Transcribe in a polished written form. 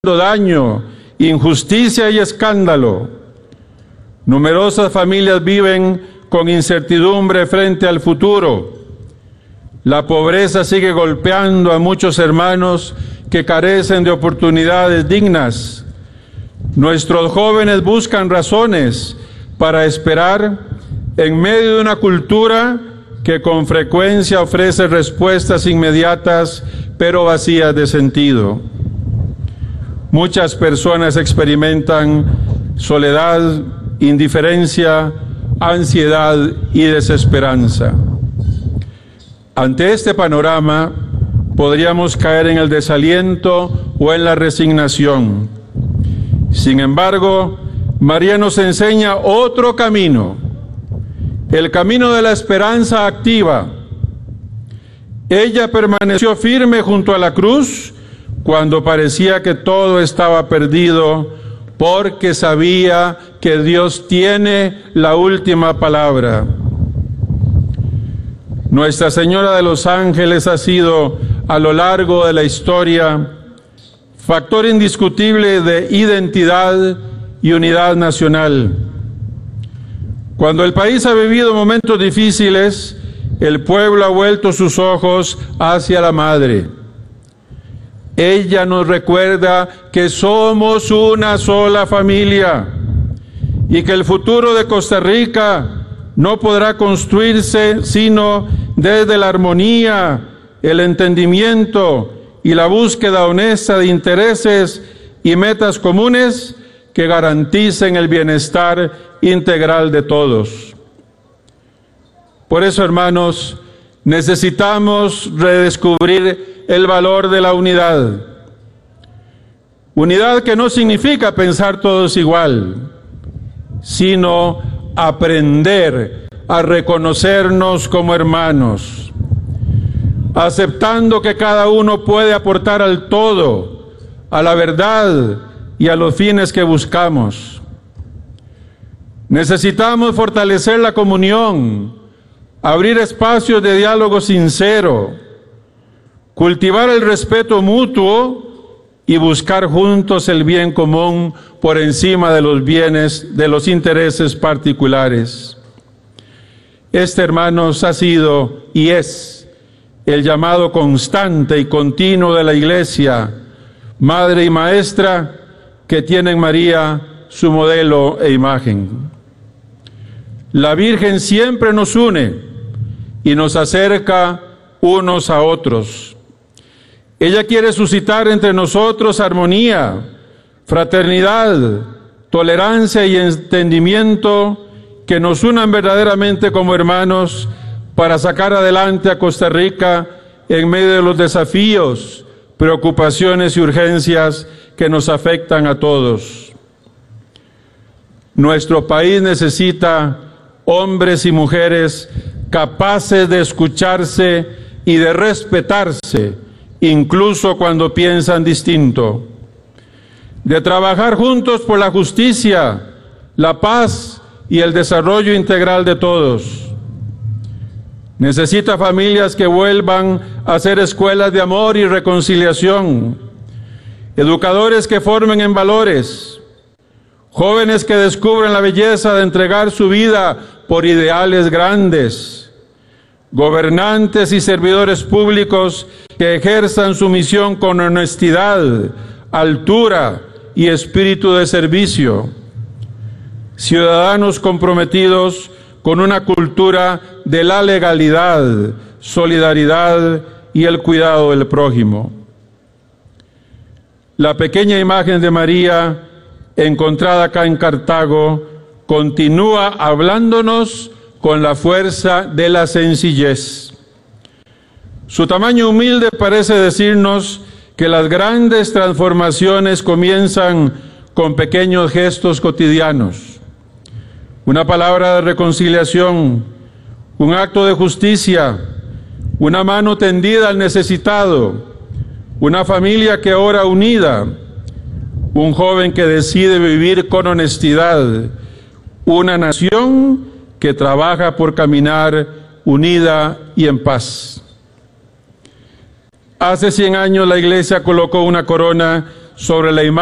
daño, injusticia y escándalo. Numerosas familias viven con incertidumbre frente al futuro. La pobreza sigue golpeando a muchos hermanos que carecen de oportunidades dignas. Nuestros jóvenes buscan razones para esperar en medio de una cultura que con frecuencia ofrece respuestas inmediatas, pero vacías de sentido. Muchas personas experimentan soledad, indiferencia, ansiedad y desesperanza. Ante este panorama, podríamos caer en el desaliento o en la resignación. Sin embargo, María nos enseña otro camino, el camino de la esperanza activa. Ella permaneció firme junto a la cruz cuando parecía que todo estaba perdido, porque sabía que Dios tiene la última palabra. Nuestra Señora de los Ángeles ha sido, a lo largo de la historia, factor indiscutible de identidad y unidad nacional. Cuando el país ha vivido momentos difíciles, el pueblo ha vuelto sus ojos hacia la Madre. Ella nos recuerda que somos una sola familia y que el futuro de Costa Rica no podrá construirse sino desde la armonía, el entendimiento y la búsqueda honesta de intereses y metas comunes que garanticen el bienestar integral de todos. Por eso, hermanos, necesitamos redescubrir el valor de la unidad. Unidad que no significa pensar todos igual, sino aprender a reconocernos como hermanos, aceptando que cada uno puede aportar al todo, a la verdad y a los fines que buscamos. Necesitamos fortalecer la comunión, abrir espacios de diálogo sincero, cultivar el respeto mutuo y buscar juntos el bien común por encima de los bienes, de los intereses particulares. Este, hermanos, ha sido y es el llamado constante y continuo de la Iglesia, madre y maestra, que tiene en María su modelo e imagen. La Virgen siempre nos une y nos acerca unos a otros. Ella quiere suscitar entre nosotros armonía, fraternidad, tolerancia y entendimiento que nos unan verdaderamente como hermanos para sacar adelante a Costa Rica en medio de los desafíos, preocupaciones y urgencias que nos afectan a todos. Nuestro país necesita hombres y mujeres capaces de escucharse y de respetarse, incluso cuando piensan distinto, de trabajar juntos por la justicia, la paz y el desarrollo integral de todos. Necesita familias que vuelvan a ser escuelas de amor y reconciliación, educadores que formen en valores, jóvenes que descubran la belleza de entregar su vida por ideales grandes, gobernantes y servidores públicos que ejerzan su misión con honestidad, altura y espíritu de servicio, ciudadanos comprometidos con una cultura de la legalidad, solidaridad y el cuidado del prójimo. La pequeña imagen de María, encontrada acá en Cartago, continúa hablándonos con la fuerza de la sencillez. Su tamaño humilde parece decirnos que las grandes transformaciones comienzan con pequeños gestos cotidianos. Una palabra de reconciliación, un acto de justicia, una mano tendida al necesitado, una familia que ora unida, un joven que decide vivir con honestidad, una nación que trabaja por caminar unida y en paz. Hace 100 años la Iglesia colocó una corona sobre la imagen